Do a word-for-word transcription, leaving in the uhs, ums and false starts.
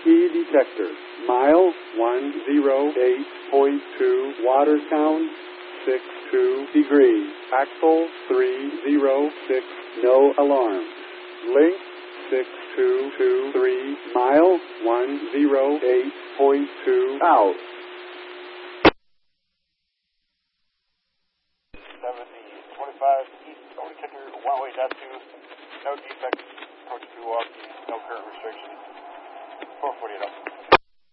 key detector. Mile one oh eight point two, water sound six two degrees. Axle three oh six, no alarm. Link six two two three, mile one oh eight point two, out. seventy, twenty-five east, only ticker one oh eight dash two, no defects.